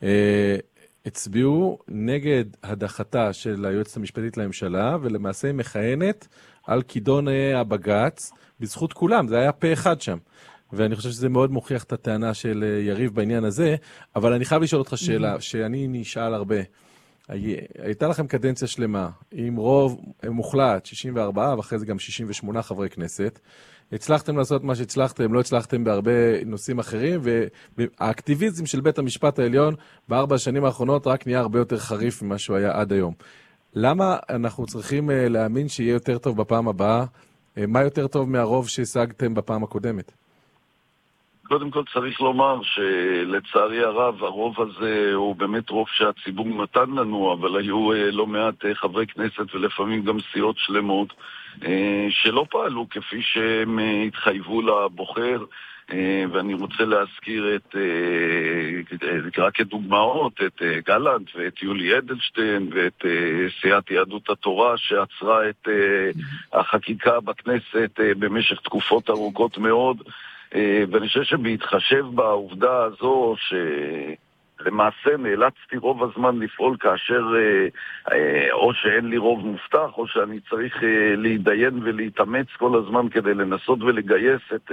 הצביעו נגד הדחתה של היועצת המשפטית לממשלה, ולמעשה היא מכהנת על כידון הבג"ץ, בזכות כולם, זה היה פה אחד שם. ואני חושב שזה מאוד מוכיח את הטענה של יריב בעניין הזה, אבל אני חייב לשאול אותך שאלה, שאני נשאל הרבה. הייתה לכם קדנציה שלמה, עם רוב מוחלט, 64, ואחרי זה גם 68 חברי כנסת. הצלחתם לעשות מה שהצלחתם, לא הצלחתם בהרבה נושאים אחרים, והאקטיביזם של בית המשפט העליון בארבע השנים האחרונות רק נהיה הרבה יותר חריף ממה שהוא היה עד היום. למה אנחנו צריכים להאמין שיהיה יותר טוב בפעם הבאה? מה יותר טוב מהרוב שהשגתם בפעם הקודמת? קודם כל צריך לומר שלצערי הרב הרוב הזה הוא באמת רוב שהציבור נתן לנו, אבל היו לא מעט חברי כנסת ולפעמים גם סיעות שלמות שלא פעלו כפי שהם התחייבו לבוחר, ואני רוצה להזכיר רק כדוגמאות את גלנט ואת יולי אדלשטיין ואת סיעת יהדות התורה שעצרה את החקיקה בכנסת במשך תקופות ארוכות מאוד, ואני חושב שבהתחשב בעובדה הזו שלמעשה נאלצתי רוב הזמן לפעול כאשר או שאין לי רוב מובטח או שאני צריך להידיין ולהתאמץ כל הזמן כדי לנסות ולגייס את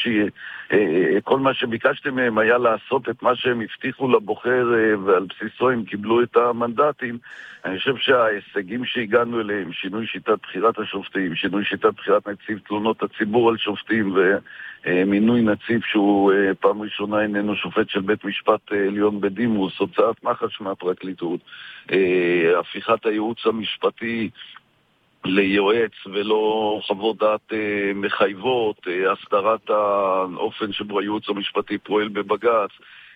כל מה שביקשתי מהם היה לעשות את מה שהם הבטיחו לבוחר ועל בסיסו הם קיבלו את המנדטים. אני חושב שההישגים שהגענו אליהם, שינוי שיטת בחירת השופטים, שינוי שיטת בחירת נציב תלונות הציבור על שופטים ומינוי נציב שהוא פעם ראשונה איננו שופט של בית משפט עליון בדימוס, הוצאת מח"ש מהפרקליטות, הפיכת הייעוץ המשפטי ליועץ ולא חוות דעת מחייבות, הסדרת האופן שבו הייעוץ המשפטי פועל בבג"ץ,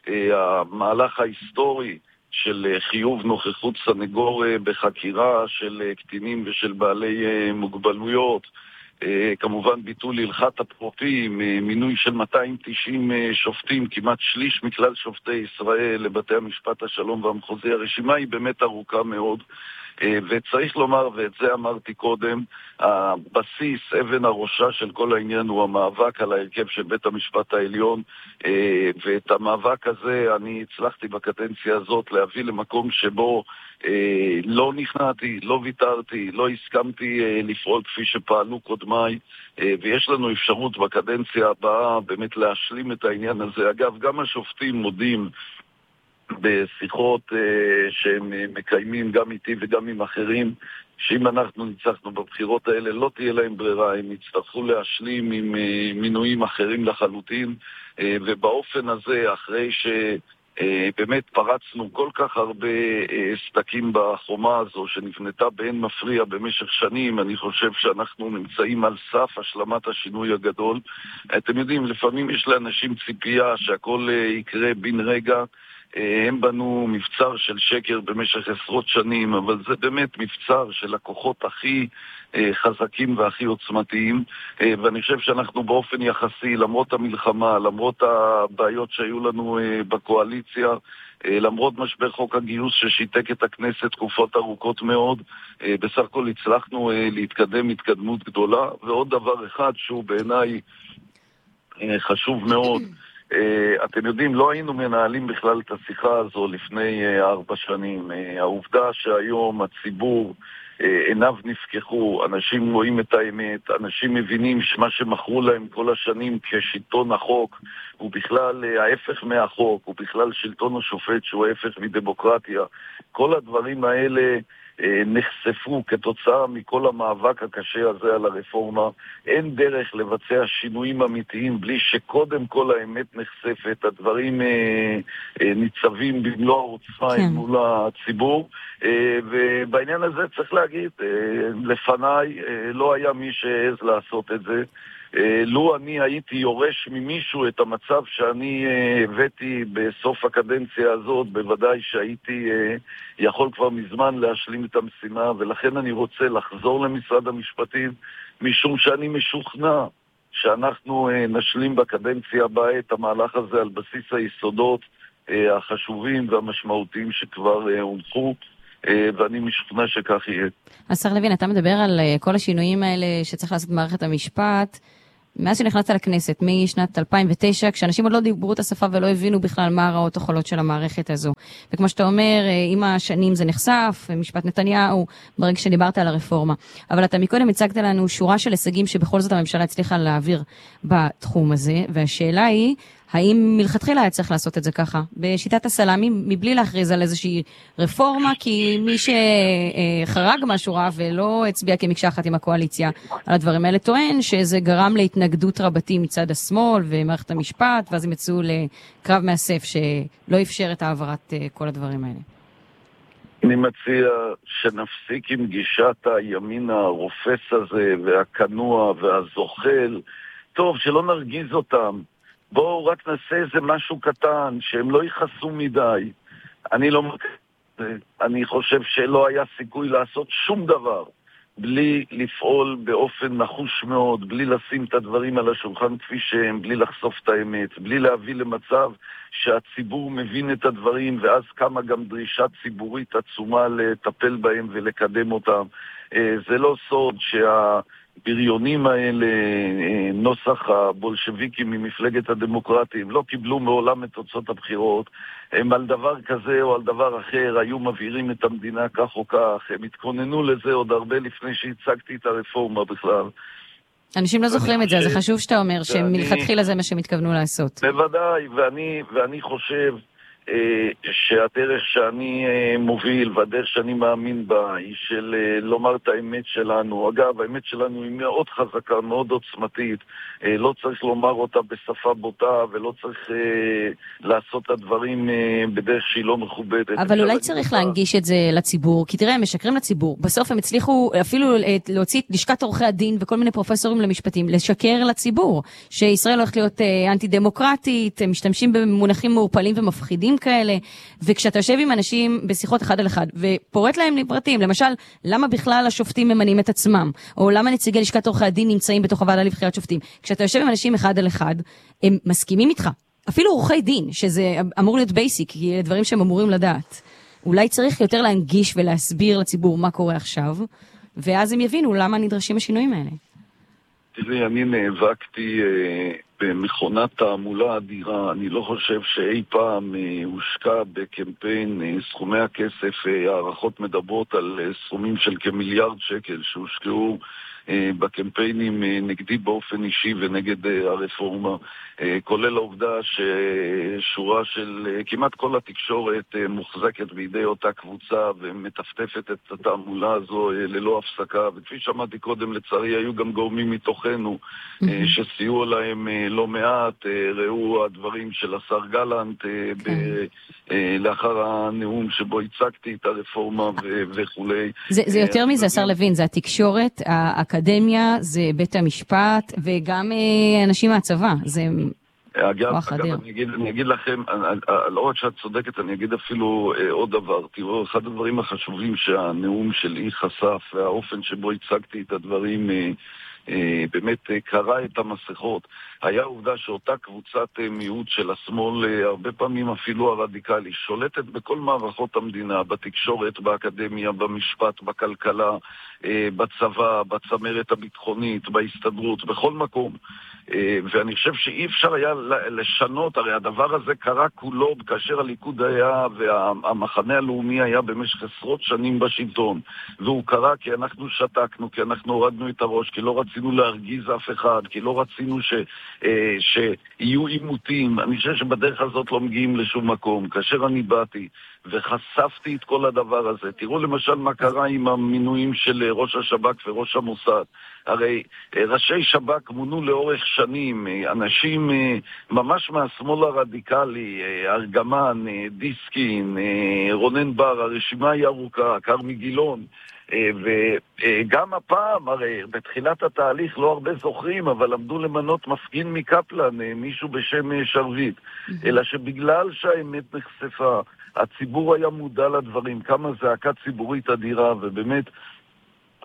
המהלך ההיסטורי של חיוב נוכחות סנגור בחקירה של קטינים ושל בעלי מוגבלויות, כמובן ביטול הלכת הפרוטים, מינוי של 290 שופטים, כמעט שליש מכלל שופטי ישראל לבתי המשפט השלום והמחוזי. הרשימה היא באמת ארוכה מאוד, וצריך לומר, ואת זה אמרתי קודם, הבסיס, אבן הראשה של כל העניין הוא המאבק על ההרכב של בית המשפט העליון, ואת המאבק הזה אני הצלחתי בקדנציה הזאת להביא למקום שבו לא נכנעתי, לא ויתרתי, לא הסכמתי לפעול כפי שפעלו קודמיי, ויש לנו אפשרות בקדנציה הבאה באמת להשלים את העניין הזה. אגב, גם השופטים מודים בשיחות שהם מקיימים גם איתי וגם עם אחרים, שאם אנחנו ניצחנו בבחירות האלה לא תהיה להם ברירה, הם יצטרכו להשלים עם מינויים אחרים לחלוטין, ובאופן הזה, אחרי שבאמת פרצנו כל כך הרבה סדקים בחומה הזו שנבנתה באין מפריע במשך שנים, אני חושב שאנחנו נמצאים על סף השלמת השינוי הגדול. אתם יודעים, לפעמים יש לאנשים ציפייה שהכל יקרה בן רגע, הם בנו מבצר של שקר במשך עשרות שנים, אבל זה באמת מבצר של הכוחות הכי חזקים והכי עוצמתיים, ואני חושב שאנחנו באופן יחסי, למרות המלחמה, למרות הבעיות שהיו לנו בקואליציה, למרות משבר חוק הגיוס ששיתק את הכנסת תקופות ארוכות מאוד, בסך הכל הצלחנו להתקדם התקדמות גדולה. ועוד דבר אחד שהוא בעיניי חשוב מאוד, אתם יודעים, לא היינו מנהלים בכלל את השיחה הזו לפני 4 שנים. העובדה שהיום הציבור עיניו נפקחו, אנשים רואים את האמת, אנשים מבינים שמה שמכרו להם כל השנים כשלטון החוק הוא בכלל ההפך מהחוק, הוא בכלל שלטון השופט שהוא ההפך מדמוקרטיה. כל הדברים האלה נחשפו כתוצאה מכל המאבק הקשה הזה על הרפורמה. אין דרך לבצע שינויים אמיתיים בלי שקודם כל האמת נחשפת, הדברים ניצבים במלוא העוצמה מול הציבור, ובעניין הזה צריך להגיד, לפניי לא היה מי שהעז לעשות את זה. לו אני הייתי יורש ממישהו את המצב שאני הבאתי בסוף הקדנציה הזאת, בוודאי שהייתי יכול כבר מזמן להשלים את המשימה, ולכן אני רוצה לחזור למשרד המשפטים, משום שאני משוכנע שאנחנו נשלים בקדנציה הבאה את המהלך הזה על בסיס היסודות החשובים והמשמעותיים שכבר הונחו, ואני משוכנע שכך יהיה. השר לוין, אתה מדבר על כל השינויים האלה שצריך לעשות במערכת המשפט. מאז שנכנסת לכנסת, משנת 2009, כשאנשים עוד לא דיברו את השפה ולא הבינו בכלל מה הרעות החולות של המערכת הזו. וכמו שאתה אומר, עם השנים זה נחשף, משפט נתניהו, ברגע שדיברת על הרפורמה. אבל אתה מקודם הצגת לנו שורה של הישגים שבכל זאת הממשלה הצליחה להעביר בתחום הזה, והשאלה היא, האם מלכתחילה היה צריך לעשות את זה ככה? בשיטת הסלאמי, מבלי להכריז על איזושהי רפורמה, כי מי שחרג מהשורה ולא הצביע כמקשה אחת עם הקואליציה על הדברים האלה, טוען שזה גרם להתנגדות רבתי מצד השמאל ומערכת המשפט, ואז הם יצאו לקרב מאסף שלא אפשר את העברת כל הדברים האלה. אני מציע שנפסיק עם גישת הימין הרופס הזה והכנוע והזוחל. טוב, שלא נרגיז אותם. בואו רק נעשה איזה משהו קטן, שהם לא יכעסו מדי. אני חושב שלא היה סיכוי לעשות שום דבר בלי לפעול באופן נחוש מאוד, בלי לשים את הדברים על השולחן כפי שהם, בלי לחשוף את האמת, בלי להביא למצב שהציבור מבין את הדברים, ואז קמה גם דרישה ציבורית עצומה לטפל בהם ולקדם אותם. זה לא סוד הבריונים האלה, נוסח הבולשביקים ממפלגת הדמוקרטים, לא קיבלו מעולם את תוצאות הבחירות. הם על דבר כזה או על דבר אחר היו מבהירים את המדינה כך או כך. הם התכוננו לזה עוד הרבה לפני שהצגתי את הרפורמה בכלל. אנשים לא זוכרים את זה, אז זה חשוב שאתה אומר שמלכתחילה זה מה שהם התכוונו לעשות. בוודאי, ואני חושב שהדרך שאני מוביל והדרך שאני מאמין בה היא של לומר את האמת שלנו. אגב, האמת שלנו היא מאוד חזקה, מאוד עוצמתית. לא צריך לומר אותה בשפה בוטה ולא צריך לעשות את הדברים בדרך שהיא לא מכובדת. אבל אולי צריך להנגיש את זה לציבור, כי תראה, הם משקרים לציבור. בסוף הם הצליחו אפילו להוציא לשכת עורכי הדין וכל מיני פרופסורים למשפטים, לשקר לציבור, שישראל הולכת להיות אנטי-דמוקרטית, הם משתמשים במונחים מעורפלים ומפחידים כאלה, וכשאתה יושב עם אנשים בשיחות אחד על אחד, ופורט להם לפרטים, למשל, למה בכלל השופטים ממנים את עצמם, או למה נציגי לשכת עורכי הדין נמצאים בתוך הוועדה לבחירת שופטים, כשאתה יושב עם אנשים אחד על אחד, הם מסכימים איתך. אפילו עורכי דין, שזה אמור להיות בייסיק, כי דברים שהם אמורים לדעת. אולי צריך יותר להנגיש ולהסביר לציבור מה קורה עכשיו, ואז הם יבינו למה נדרשים השינויים האלה. תראי, אני נאבקתי במכונת תעמולה אדירה. אני לא חושב שאי פעם הושקע בקמפיין סכומי הכסף, הערכות מדברות על סכומים של כמיליארד שקל שהושקעו בקמפיינים נגדי באופן אישי ונגד הרפורמה, כולל העובדה ששורה של כמעט כל התקשורת מוחזקת בידי אותה קבוצה ומטפטפת את התעמולה הזו ללא הפסקה, וכפי שמעתי קודם, לצערי היו גם גורמים מתוכנו שסייעו להם לא מעט. ראו הדברים של השר גלנט לאחר הנאום שבו הצגתי את הרפורמה וכולי. זה יותר מזה, השר לוין, זה התקשורת, האקדמיה, זה בית המשפט וגם אנשים מהצבא. זה אגב, אני אגיד לכם, לא רק שאת צודקת, אני אגיד אפילו עוד דבר. תראו, אחד הדברים החשובים שהנאום שלי חשף, והאופן שבו הצגתי את הדברים באמת קרא את המסכות, היה עובדה שאותה קבוצת מיעוט של השמאל, הרבה פעמים אפילו הרדיקלי, שולטת בכל מערכות המדינה, בתקשורת, באקדמיה, במשפט, בכלכלה, בצבא, בצמרת הביטחונית, בהסתדרות, בכל מקום. ואני חושב שאי אפשר היה לשנות, הרי הדבר הזה קרה כולו כאשר הליכוד היה והמחנה הלאומי היה במשך עשרות שנים בשלטון, והוא קרה כי אנחנו שתקנו, כי אנחנו הורדנו את הראש, כי לא רצינו להרגיז אף אחד, כי לא רצינו שיהיו עימותים. אני חושב שבדרך הזאת לא מגיעים לשום מקום. כאשר אני באתי וחשפתי את כל הדבר הזה, תראו למשל מה קרה עם המינויים של ראש השב"כ וראש המוסד. הרי ראשי שב"כ מונו לאורך שנים, אנשים ממש מהשמאל הרדיקלי, ארגמן, דיסקין, רונן בר, הרשימה היא ארוכה, כרמי גילון. וגם הפעם, הרי בתחילת התהליך לא הרבה זוכרים, אבל עמדו למנות מפגין מקפלן, מישהו בשם שרביט, אלא שבגלל שהאמת נחשפה, הציבור היה מודע לדברים, כמה זעקה ציבורית אדירה, ובאמת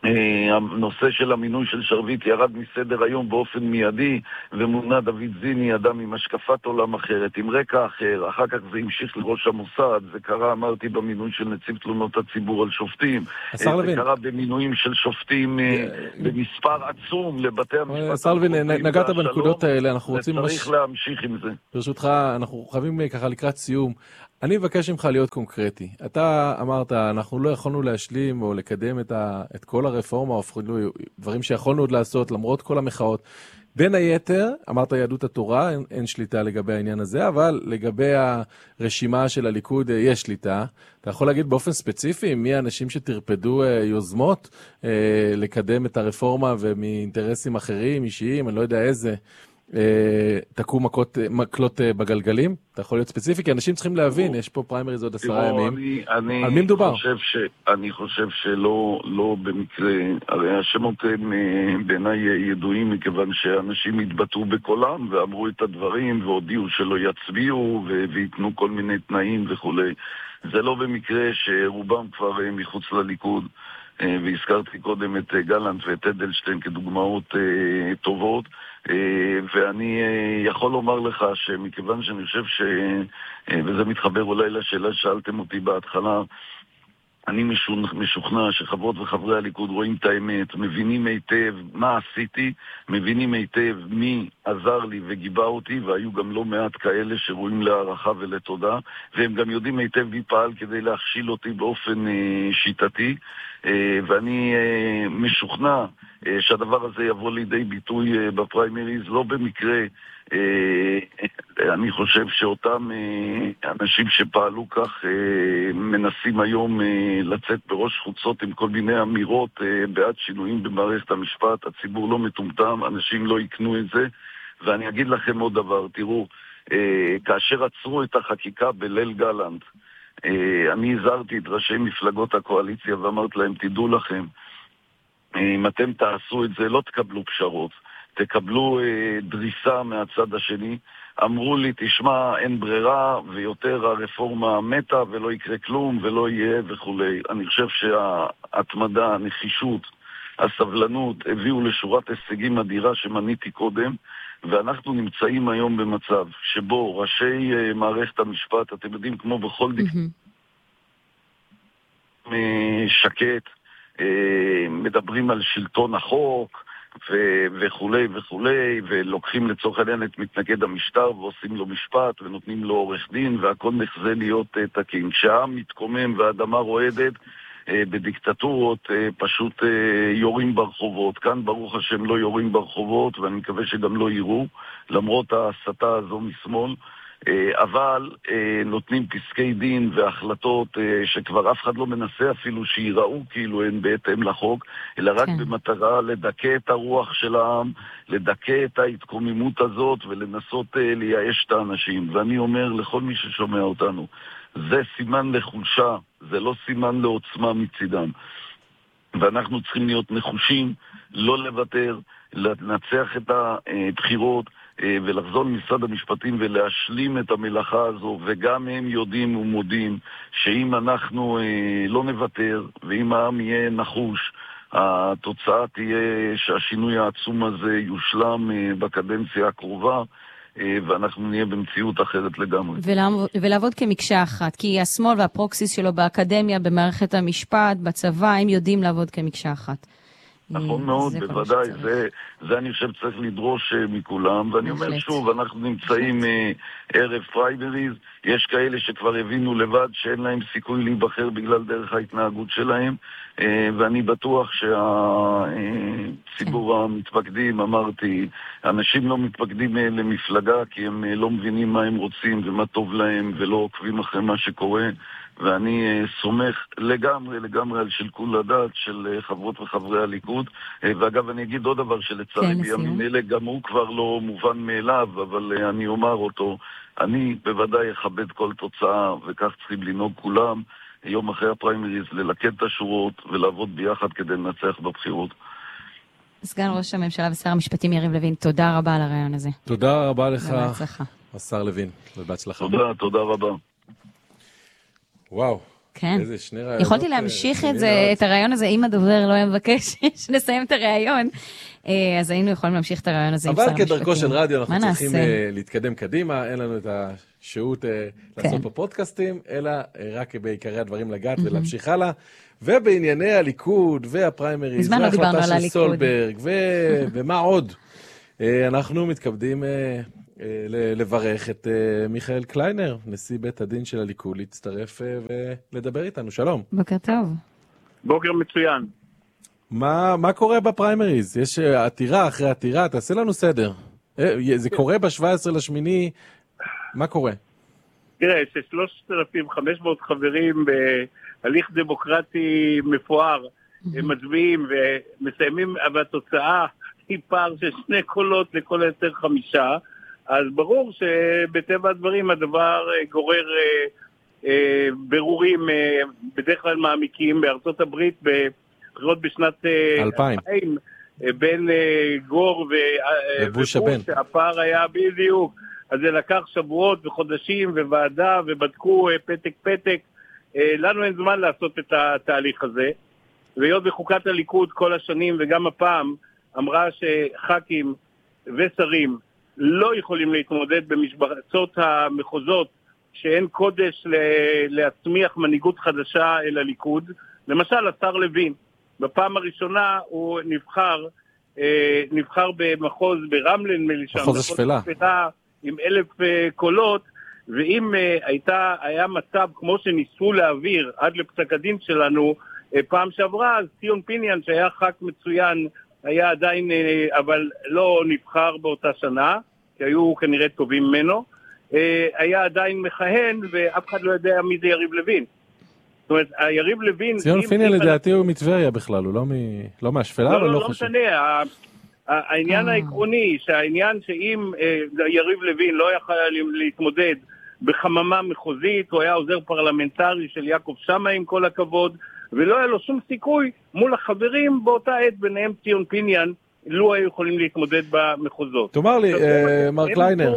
הנושא של המינוי של שרביט ירד מסדר היום באופן מיידי, ומונה דוד זיני, אדם עם השקפת עולם אחרת, עם רקע אחר. אחר כך זה המשיך לראש המוסד, זה קרה, אמרתי, במינוי של נציב תלונות הציבור על שופטים, זה קרה במינויים של שופטים במספר עצום לבתי המשפט. השר לוין, נגעת בנקודות האלה, אנחנו רוצים וצריך להמשיך עם זה. ברשותך, אנחנו חייבים ככה לקראת סיום. אני מבקש ממך להיות קונקרטי. אתה אמרת, אנחנו לא יכולנו להשלים או לקדם את כל הרפורמה, או אפילו דברים שיכולנו עוד לעשות, למרות כל המחאות. בין היתר, אמרת יהדות התורה, אין שליטה לגבי העניין הזה, אבל לגבי הרשימה של הליכוד יש שליטה. אתה יכול להגיד באופן ספציפי, מי האנשים שתרפדו יוזמות לקדם את הרפורמה ומאינטרסים אחרים, אישיים, אני לא יודע איזה, תקעו מקלות בגלגלים? אתה יכול להיות ספציפי, כי אנשים צריכים להבין, יש פה פריימריז עוד 10 ימים. על מי מדובר? אני חושב שלא במקרה, הרי השמות הם בעיניי ידועים, מכיוון שאנשים התבטאו בקולם ואמרו את הדברים והודיעו שלא יצביעו ויתנו כל מיני תנאים וכו'. זה לא במקרה שרובם כבר מחוץ לליכוד, והזכרתי קודם את גלנט ואת אדלשטיין כדוגמאות טובות, ואני יכול לומר לך שמכיוון שאני חושב וזה מתחבר אולי לשאלה ששאלתם אותי בהתחלה, אני משוכנע שחברות וחברי הליכוד רואים את האמת, מבינים היטב מה עשיתי, מבינים היטב מי עזר לי וגיבה אותי, והיו גם לא מעט כאלה שרואים להערכה ולתודה, והם גם יודעים היטב מי פעל כדי להכשיל אותי באופן שיטתי, ואני משוכנע שהדבר הזה יבוא לידי ביטוי בפריימריז. לא במקרה אני חושב שאותם אנשים שפעלו כך מנסים היום לצאת בראש חוצות עם כל מיני אמירות בעד שינויים במערכת המשפט. הציבור לא מטומטם, אנשים לא יקנו את זה. ואני אגיד לכם עוד דבר, תראו, כאשר עצרו את החקיקה בליל גלנט, אני הזהרתי את ראשי מפלגות הקואליציה ואמרתי להם, תדעו לכם, אם אתם תעשו את זה לא תקבלו פשרות, תקבלו דריסה מהצד השני. אמרו לי, תשמע, אין ברירה, ויותר הרפורמה מתה ולא יקרה כלום ולא יהיה וכו'. אני חושב שההתמדה, הנחישות, הסבלנות הביאו לשורת הישגים אדירה שמניתי קודם, ואנחנו נמצאים היום במצב שבו ראשי מערכת המשפט, אתם יודעים, כמו בכל שקט, מדברים על שלטון החוק וכולי וכולי, ולוקחים לצורך העניין את מתנגד המשטר ועושים לו משפט ונותנים לו עורך דין, והכל נחזה להיות תקין. כשהעם מתקומם והאדמה רועדת, בדיקטטורות פשוט יורים ברחובות. כאן ברוך השם לא יורים ברחובות, ואני מקווה שגם לא יראו, למרות ההסתה הזו משמאל, אבל נותנים פסקי דין והחלטות שכבר אף אחד לא מנסה אפילו שיראו כאילו הן בהתאם לחוק, אלא רק במטרה לדכא את הרוח של העם, לדכא את ההתקוממות הזאת ולנסות לייאש את האנשים. ואני אומר לכל מי ששומע אותנו, זה סימן לחולשה, זה לא סימן לעוצמה מצידם. ואנחנו צריכים להיות נחושים, לא לוותר, לנצח את הבחירות ולחזור למשרד המשפטים ולהשלים את המלאכה הזו. וגם הם יודעים ומודים שאם אנחנו לא נוותר ואם העם יהיה נחוש, התוצאה תהיה שהשינוי העצום הזה יושלם בקדנציה הקרובה, ואנחנו נהיה במציאות אחרת לגמרי. ולעבוד כמקשה אחת, כי השמאל והפרוקסיס שלו באקדמיה, במערכת המשפט, בצבא, הם יודעים לעבוד כמקשה אחת. נכון מאוד, בוודאי, זה אני חושב צריך לדרוש מכולם, ואני אומר שוב, אנחנו נמצאים ערב פריימריז, יש כאלה שכבר הבינו לבד שאין להם סיכוי להיבחר בגלל דרך ההתנהגות שלהם, ואני בטוח שהציבור המתפקדים, אמרתי, אנשים לא מתפקדים למפלגה כי הם לא מבינים מה הם רוצים ומה טוב להם ולא עוקבים אחרי מה שקורה, ואני סומך לגמרי על שיקול הדעת של חברות וחברי הליכוד. ואגב, אני אגיד עוד דבר שלצערי בימים אלה גם הוא כבר לא מובן מאליו, אבל אני אומר אותו, אני בוודאי אכבד כל תוצאה, וכך צריכים לנהוג כולם, יום אחרי הפריימריז, ללכד את השורות ולעבוד ביחד כדי לנצח בבחירות. סגן ראש הממשלה ושר המשפטים יריב לוין, תודה רבה על הרעיון הזה. תודה רבה לך, השר לוין, ובהצלחה. תודה רבה. וואו, כן. איזה שני רעיונות. יכולתי להמשיך את הרעיון הזה, אם הדובר לא היה מבקש שנסיים את הרעיון, אז היינו יכולים להמשיך את הרעיון הזה עם שר אבל המשפטים. כדרכו של רדיו אנחנו צריכים להתקדם קדימה, אין לנו את השהות לעשות בפודקאסטים, אלא רק בעיקרי הדברים לגעת ולהמשיך הלאה. ובענייני הליכוד והפריימריז וההחלטה של סולברג ומה עוד, אנחנו מתכבדים לברך את מיכאל קליינר, נשיא בית הדין של הליכוד, להצטרף ולדבר איתנו. שלום. בוקר טוב. בוקר מצוין. מה קורה בפריימריז? יש עתירה אחרי עתירה, תעשה לנו סדר. זה קורה ב-17/8, מה קורה? תראה, ש3,500 חברים בהליך דמוקרטי מפואר מצביעים ומסיימים, אבל התוצאה היא פער של 2 קולות לכל היותר 5, אז ברור שבטבע הדברים הדבר גורר ברורים בדרך כלל מעמיקים. בארצות הברית בבחירות בשנת 2000 בין גור ובוש הפער היה בדיוק, אז זה לקח שבועות וחודשים וועדה ובדקו פתק פתק. לנו אין זמן לעשות את התהליך הזה, והיות בחוקת הליכוד כל השנים וגם הפעם אמרה שח"כים ושרים לא יכולים להתמודד במשבצות המחוזות שאין קודש להצמיח מנהיגות חדשה אל הליכוד. למשל השר לוין, בפעם הראשונה הוא נבחר במחוז ברמלה, מחוז השפלה עם 1,000 קולות, ואם היה מצב כמו שניסו להעביר עד לפסק הדין שלנו פעם שעברה, אז ציון פיניאן שהיה ח"כ מצוין היה עדיין, אבל לא נבחר באותה שנה, כי היו כנראה טובים ממנו, היה עדיין מכהן, ואף אחד לא יודע מי זה יריב לוין. זאת אומרת, היריב לוין... ציון פיניאן לדעתי הוא מטבריה בכלל, הוא לא מהשפלה, אבל לא חשוב. לא משנה, העניין העקרוני, שהעניין שאם יריב לוין לא יכול להתמודד בחממה מחוזית, הוא היה עוזר פרלמנטרי של יעקב שמה עם כל הכבוד, ולא היה לו שום סיכוי מול החברים באותה עת, ביניהם ציון פיניאן, לא היו יכולים להתמודד במחוזות. תאמר לי, מר קליינר,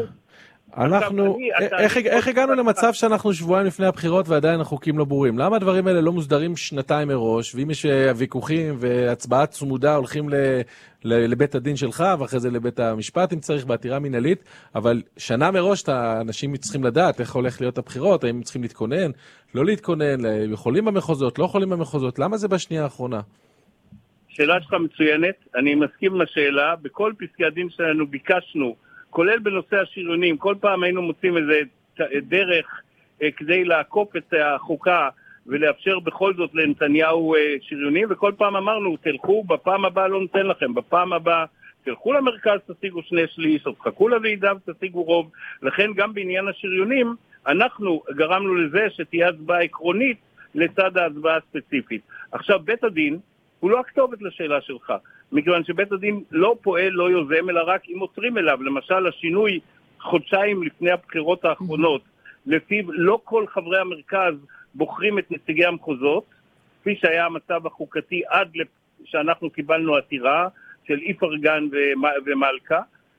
איך הגענו למצב שאנחנו שבועיים לפני הבחירות ועדיין החוקים לא ברורים? למה הדברים האלה לא מוסדרים שנתיים מראש, ואם יש ויכוחים והצבעה צמודה הולכים לבית הדין שלך, ואחרי זה לבית המשפט אם צריך בעתירה מנהלית, אבל שנה מראש האנשים צריכים לדעת איך הולך להיות הבחירות, האם צריכים להתכונן, לא להתכונן, יכולים במחוזות, לא יכולים במחוזות, למה זה בשנייה האחרונה? שאלה שלך מצוינת, אני מסכים עם השאלה, בכל פסקי הדין שלנו ביקשנו, כולל בנושא השריונים, כל פעם היינו מוצאים איזה דרך כדי לעקוף את החוקה ולאפשר בכל זאת לנתניהו שריונים, וכל פעם אמרנו, תלכו, בפעם הבאה לא נותן לכם, בפעם הבאה תלכו למרכז, תשיגו 2/3, או תחכו לוועידה ותשיגו רוב. לכן גם בעניין השריונים, אנחנו גרמנו לזה שתהיה הצבעה עקרונית לצד ההצבעה הספציפית. עכשיו, בית הדין הוא לא הכתובת לשאלה שלך, מכיוון שבית הדין לא פועל, לא יוזם, אלא רק אם עוצרים אליו. למשל, השינוי חודשיים לפני הבחירות האחרונות, לפיו לא כל חברי המרכז בוחרים את נציגי המחוזות, כפי שהיה המצב החוקתי עד שאנחנו קיבלנו עתירה של איפרגן ומלכה,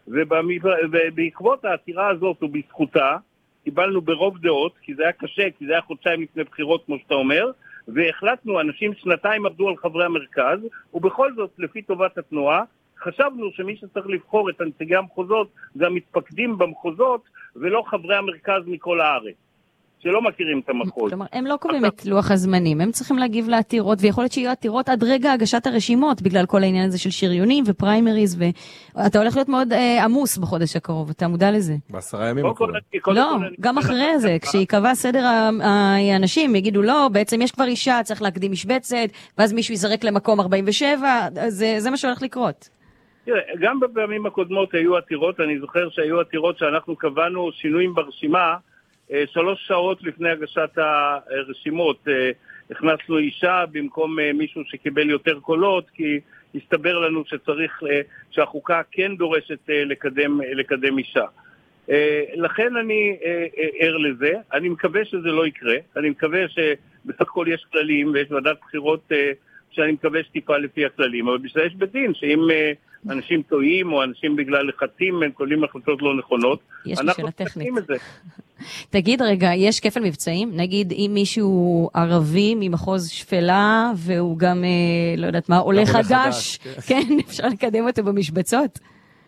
ובעקבות העתירה הזאת ובזכותה, קיבלנו ברוב דעות, כי זה היה קשה, כי זה היה חודשיים לפני בחירות, כמו שאתה אומר, והחלטנו, אנשים שנתיים עבדו על חברי המרכז, ובכל זאת, לפי טובת התנועה, חשבנו שמי שצריך לבחור את הנציגי המחוזות, זה המתפקדים במחוזות, ולא חברי המרכז מכל הארץ, שלא מכירים את המחוז. כלומר, הם לא קובעים את לוח הזמנים, הם צריכים להגיב לעתירות, ויכול להיות שיהיו עתירות עד רגע הגשת הרשימות, בגלל כל העניין הזה של שריונים ופריימריז, ואתה הולך להיות מאוד עמוס בחודש הקרוב, אתה מודע לזה. ב10 ימים הקרוב. לא, גם אחרי זה, כשיקבע סדר האנשים, יגידו לא, בעצם יש כבר אישה, צריך להקדים משבצת, ואז מישהו יזרק למקום 47, זה מה שהולך לקרות. תראה, גם בפעמים הקודמות היו עתירות, אני זוכר שהיו עתירות שאנחנו קבענו שינויים ברשימה, 3 שעות לפני הגשת הרשימות, הכנסנו אישה במקום מישהו שקיבל יותר קולות, כי הסתבר לנו שצריך, שהחוקה כן דורשת לקדם אישה. לכן אני ער לזה, אני מקווה שזה לא יקרה, אני מקווה שבסך הכל יש כללים ויש ועדת בחירות שאני מקווה שתפעל לפי הכללים, אבל בשביל יש בית דין שאם אנשים טועים או אנשים בגלל לחצים הם קולים החלטות לא נכונות. יש לי שאלה טכנית. את זה. תגיד רגע, יש כפל מבצעים? נגיד אם מישהו ערבי ממחוז שפלה והוא גם, לא יודעת מה, עולה חדש, כן, אפשר לקדם אותו במשבצות?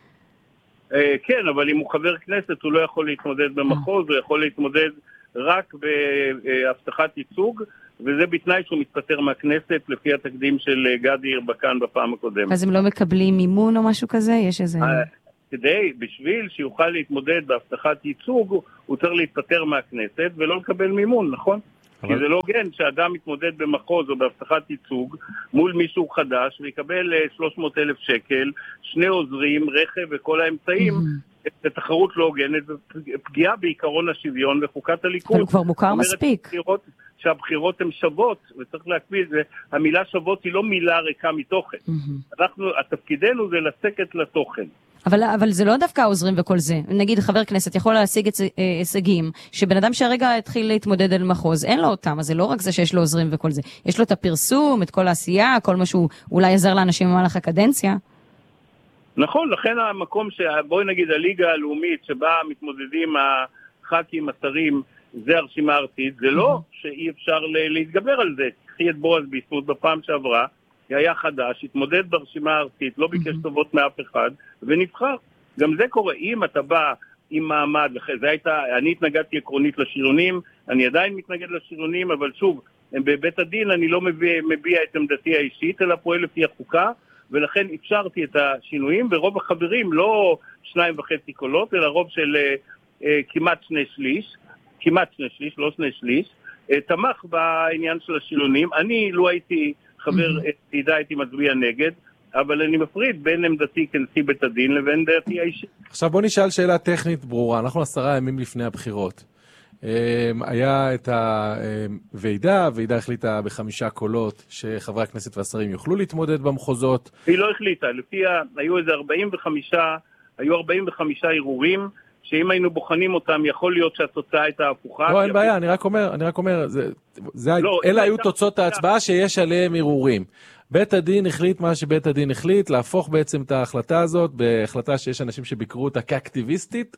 כן, אבל אם הוא חבר כנסת הוא לא יכול להתמודד במחוז, הוא יכול להתמודד רק בהבטחת ייצוג, וזה בתנאי שהוא מתפטר מהכנסת לפי התקדים של גדי ירבקן בפעם הקודמת. אז הם לא מקבלים מימון או משהו כזה? יש איזה... בשביל שיוכל להתמודד בהבטחת ייצוג, הוא צריך להתפטר מהכנסת ולא לקבל מימון, נכון? כי זה לא הוגן שאדם מתמודד במחוז או בהבטחת ייצוג מול מישהו חדש ויקבל 300,000 שקל, 2 עוזרים, רכב וכל האמצעים. זה תחרות לא הוגנת ופגיעה בעיקרון השוויון וחוקת הליכוד. אבל הוא כבר מוכר מספיק. שהבחירות הן שוות, וצריך להקפיד, המילה שוות היא לא מילה ריקה מתוכן. התפקידנו זה לצקת לתוכן. אבל זה לא דווקא העוזרים וכל זה. נגיד חבר כנסת יכול להשיג הישגים, שבן אדם שהרגע התחיל להתמודד על מחוז, אין לו אותם, אז זה לא רק זה שיש לו עוזרים וכל זה. יש לו את הפרסום, את כל העשייה, כל מה שהוא אולי עזר לאנשים במהלך הקדנציה. נכון, לכן המקום בואי נגיד הליגה הלאומית שבה מתמודדים הח"כים, השרים, זה הרשימה הארצית, זה לא שאי אפשר להתגבר על זה. קחי את בועז ביסמוט בפעם שעברה, היה חדש, התמודד ברשימה הארצית, לא ביקש טובות מאף אחד, ונבחר. גם זה קורה, אם אתה בא עם מעמד, אני התנגדתי עקרונית לשריונים, אני עדיין מתנגד לשריונים, אבל שוב, בבית הדין אני לא מביע את עמדתי האישית, אלא פועל לפי החוקה, ולכן אפשרתי את השינויים, ורוב החברים, לא 2.5 קולות, אלא רוב של כמעט 2/3, לא 2/3, תמך בעניין של השילונים. אני לא הייתי חבר עתידה, הייתי מצביע נגד, אבל אני מפריד בין עמדתי כנשיא בית הדין לבין דעתי האישית. עכשיו בוא נשאל שאלה טכנית ברורה. אנחנו 10 ימים לפני הבחירות. היה את הוועידה החליטה ב5 קולות שחברי הכנסת והשרים יוכלו להתמודד במחוזות. היא לא החליטה, היו איזה 45 ערעורים, שאם היינו בוחנים אותם, יכול להיות שהתוצאה הייתה הפוכה. לא, אין בעיה, אני רק אומר, אלה היו תוצאות ההצבעה שיש עליהם ערעורים. בית הדין החליט מה שבית הדין החליט, להפוך בעצם את ההחלטה הזאת, בהחלטה שיש אנשים שביקרו אותה כאקטיביסטית,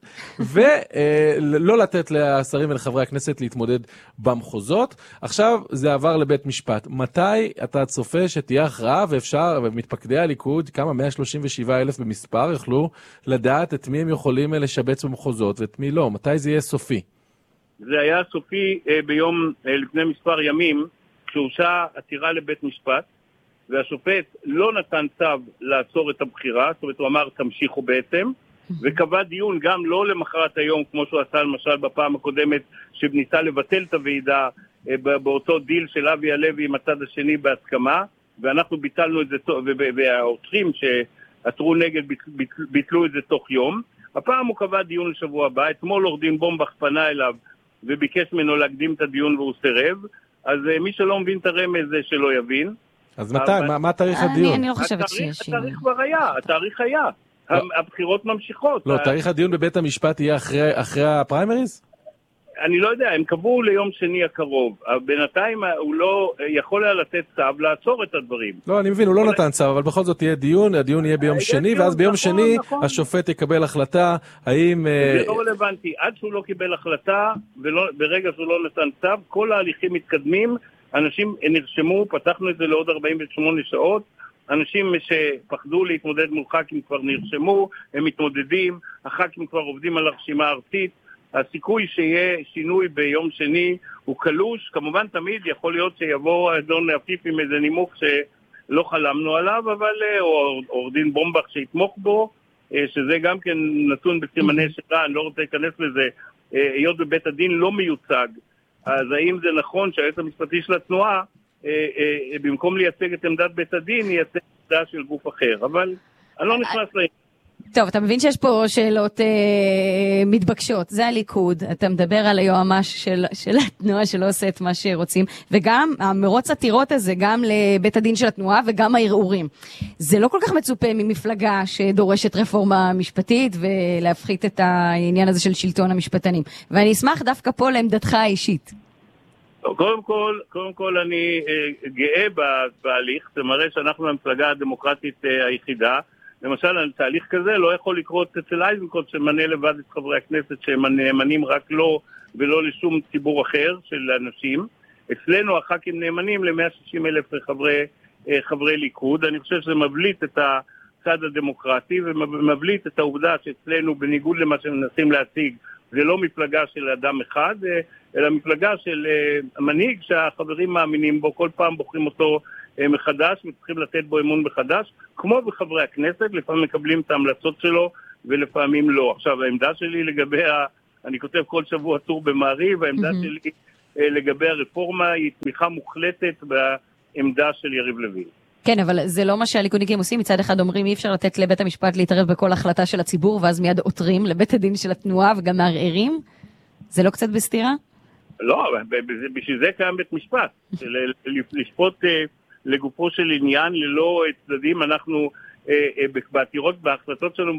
ולא לתת לשרים ולחברי הכנסת להתמודד במחוזות. עכשיו זה עבר לבית משפט. מתי אתה צופה שתהיה הכרעה ואפשר, ומתפקדי הליכוד, כמה 137,000 במספר, יוכלו לדעת את מי הם יכולים לשבץ במחוזות ואת מי לא? מתי זה יהיה סופי? זה היה סופי ביום, לפני מספר ימים, כשהוגשה עתירה לבית משפט, והשופט לא נתן צו לעצור את הבחירה, זאת אומרת הוא אמר תמשיכו בעצם, וקבע דיון גם לא למחרת היום, כמו שהוא עשה למשל בפעם הקודמת, שניסה לבטל את הוועידה באותו דיל של אבי הלוי עם הצד השני בהסכמה, ואנחנו ביטלנו את זה, והעותרים שעתרו נגד ביטלו את זה תוך יום. הפעם הוא קבע דיון לשבוע הבא, אתמול עורך דין בומבך פנה אליו וביקש ממנו להקדים את הדיון והוא סירב, אז מי שלא מבין את הרמז זה שלא יבין. אז מתי? מה תאריך הדיון? אני לא חושבת שיש... התאריך כבר היה, התאריך היה. הבחירות ממשיכות. לא, תאריך הדיון בבית המשפט יהיה אחרי הפריימריז? אני לא יודע, הם קבעו ליום שני הקרוב. בינתיים הוא לא יכול היה לתת צו לעצור את הדברים. לא, אני מבין, הוא לא נתן צו, אבל בכל זאת יהיה דיון, הדיון יהיה ביום שני, ואז ביום שני השופט יקבל החלטה, האם... זה לא רלוונטי, עד שהוא לא קיבל החלטה, וברגע שהוא לא נתן צו, כל ההליכים מתקדמים, אנשים נרשמו, פתחנו את זה לעוד 48 שעות, אנשים שפחדו להתמודד מול ח"כים כבר נרשמו, הם מתמודדים, הח"כים כבר עובדים על הרשימה הארצית, הסיכוי שיהיה שינוי ביום שני הוא קלוש, כמובן תמיד יכול להיות שיבוא אדון עפיף עם איזה נימוק שלא חלמנו עליו, אבל או דין בומבך שיתמוך בו, שזה גם כן נתון בסימני שאלה, אני לא רוצה להיכנס לזה, היות בבית הדין לא מיוצג, אז האם זה נכון שהיועץ המשפטי של התנועה, במקום לייצג את עמדת בית הדין, ייצג עמדה של גוף אחר, אבל אני לא נכנס להם. טוב, אתה מבין שיש פה שאלות מתבקשות, זה הליכוד, אתה מדבר על היועמ"ש של התנועה שלא עושה את מה שרוצים, וגם המרוץ עתירות הזה, גם לבית הדין של התנועה וגם הערעורים. זה לא כל כך מצופה ממפלגה שדורשת רפורמה משפטית ולהפחית את העניין הזה של שלטון המשפטנים. ואני אשמח דווקא פה לעמדתך האישית. קודם כל אני גאה בהליך, זה מראה שאנחנו המפלגה הדמוקרטית היחידה, למשל, תהליך כזה לא יכול לקרות אצל איזנקוט שמנה לבד את חברי הכנסת שהם נאמנים רק לו ולא לשום ציבור אחר של אנשים. אצלנו הח"כים נאמנים ל-160,000 חברי ליכוד. אני חושב שזה מבליט את הצד הדמוקרטי ומבליט את העובדה שאצלנו, בניגוד למה שמנסים להציג, זה לא מפלגה של אדם אחד, אלא מפלגה של מנהיג שהחברים מאמינים בו, כל פעם בוחרים אותו מחדש וצריכים לתת בו אמון מחדש, כמו בחברי הכנסת, לפעמים מקבלים את ההמלצות שלו ולפעמים לא. עכשיו, העמדה שלי לגבי, אני כותב כל שבוע טור במעריב, והעמדה שלי לגבי הרפורמה היא תמיכה מוחלטת בעמדה של יריב לוין. כן, אבל זה לא מה שהליכודניקים עושים. מצד אחד אומרים אי אפשר לתת לבית המשפט להתערב בכל החלטה של הציבור, ואז מיד עותרים לבית הדין של התנועה וגם מערערים. זה לא קצת בסתירה? לא, בשביל זה קיים בית משפט. לשפוט לגופו של עניין ללא צדדים. אנחנו בעתירות, בהחלטות שלנו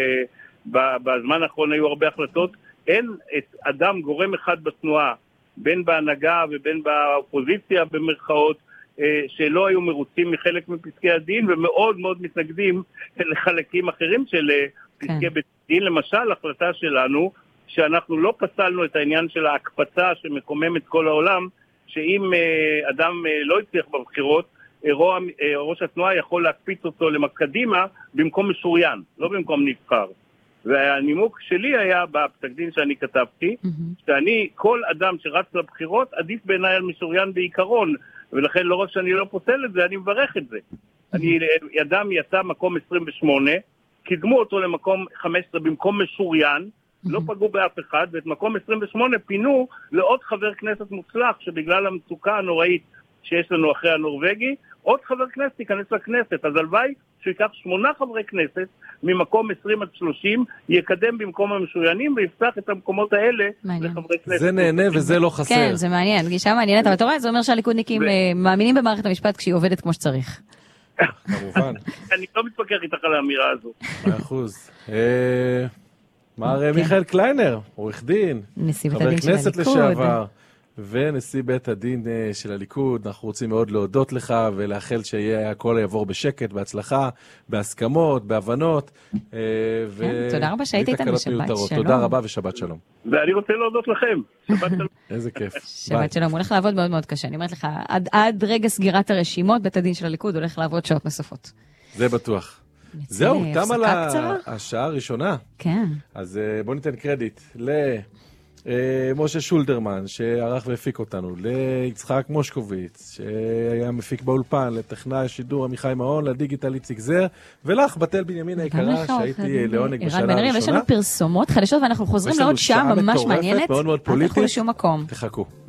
בזמן האחרון היו הרבה החלטות. אין אדם גורם אחד בתנועה, בין בהנהגה ובין באופוזיציה במרכאות, שלא היו מרוצים מחלק מפסקי הדין ומאוד מאוד מתנגדים לחלקים אחרים של פסקי בית דין. למשל, החלטה שלנו שאנחנו לא פסלנו את העניין של ההקפצה שמקומם את כל העולם, שאם אדם לא הצליח בבחירות, ראש התנועה יכול להקפיץ אותו קדימה במקום משוריין, לא במקום נבחר. והנימוק שלי היה בפסק דין שאני כתבתי, שאני, כל אדם שרץ לבחירות, עדיף בעיניי על משוריין בעיקרון, ולכן לא רק שאני לא פוסל את זה, אני מברך את זה. אדם יצא מקום 28, קידמו אותו למקום 15 במקום משוריין, לא פגעו באף אחד, ואת מקום 28 פינו לעוד חבר כנסת מוצלח, שבגלל המצוקה הנוראית שיש לנו אחרי הנורווגי, עוד חבר כנסת ייכנס לכנסת. אז הלוואי שיקח 8 חברי כנסת ממקום 20 עד 30, יקדם במקום המשוריינים ויפתח את המקומות האלה לחברי כנסת. זה נהנה וזה לא חסר. כן, זה מעניין, גישה מעניינת, אבל אתה רואה, זה אומר שהליכודניקים מאמינים במערכת המשפט כשהיא עובדת כמו שצריך. כמובן. אני לא מתפקח איתך על האמירה הזו. 100%. מר מיכאל קליינר, עורך דין, חבר כנסת לשעבר, ונשיא בית הדין של הליכוד. אנחנו רוצים מאוד להודות לך ולאחל שהכל יעבור בשקט, בהצלחה, בהסכמות, בהבנות. תודה רבה שהיית איתנו, שבת שלום. תודה רבה ושבת שלום. ואני רוצה להודות לכם. שבת שלום. איזה כיף. שבת שלום, הוא הולך לעבוד מאוד מאוד קשה. אני אומרת לך, עד רגע סגירת הרשימות, בית הדין של הליכוד הולך לעבוד שעות נוספות. זה בטוח. זהו, תם על השעה הראשונה. כן. אז בוא ניתן קרדיט למשה שולדרמן, שערך והפיק אותנו, ליצחק מושקוביץ, שהיה מפיק באולפן, לטכנאי השידור עמיחי מעון, לדיגיטל איציק זר, ולך, בתל בנימין היקרה, שהייתי לעונג בשנה הראשונה. יש לנו פרסומות חדשות, ואנחנו חוזרים לעוד שעה ממש מעניינת. מאוד מאוד פוליטית. אל תלכו לשום מקום. תחכו.